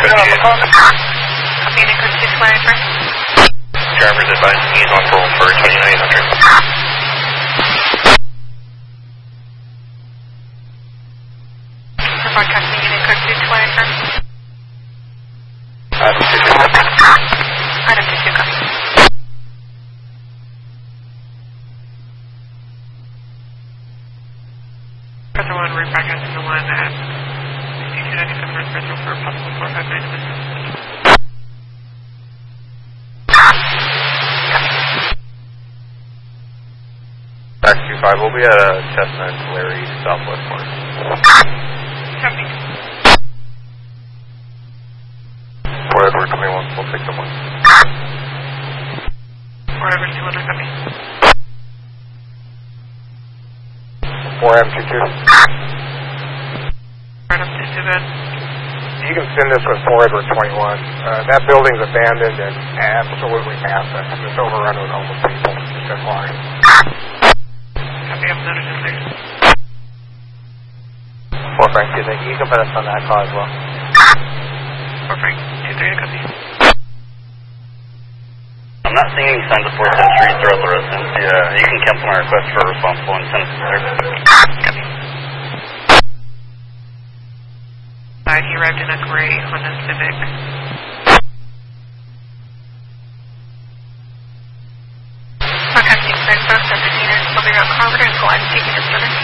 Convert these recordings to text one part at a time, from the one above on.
Copy, code 6 Driver's advising he's on parole for 2900. Broadcasting unit code 6 Item 2. Item 2, copy. Pressure 1, rebroadcasting the 1 at 6297 North Bristol for possible 459 assistance. Back 25, we'll be at a Chestnut and Larry southwest corner. Copy. 4 Edward 21, we'll take the 1. 4 Edward 21, copy. 4M22. Right up to good. You can send this with 4 Edward 21. That building's abandoned and absolutely massive. It's overrun with homeless people. Just fine. Copy, I've noted it there. 4 Frank, you can put us on that call as well. 4 Frank, 23, copy. I'm not seeing any signs of forced entry throughout the residence. Yeah, you can cancel my request for responsible and send it to there. Copy. He arrived in a gray Honda Civic. Broadcasting Southwest at the unit, Bobby Road Corridor, and go ahead and take it to service.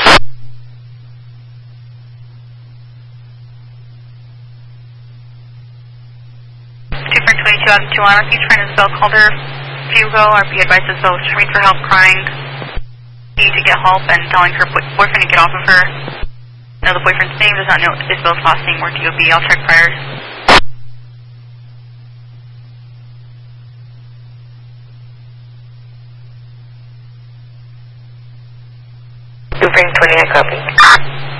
22 out of 2 on RP, friend is Bill Calder. Fugo, RP advises Bill is screaming for help, crying. Need to get help and telling her boyfriend to get off of her. No, the boyfriend's name does not know Isabel's last name or DOB. I'll check prior. Frank 28, copy.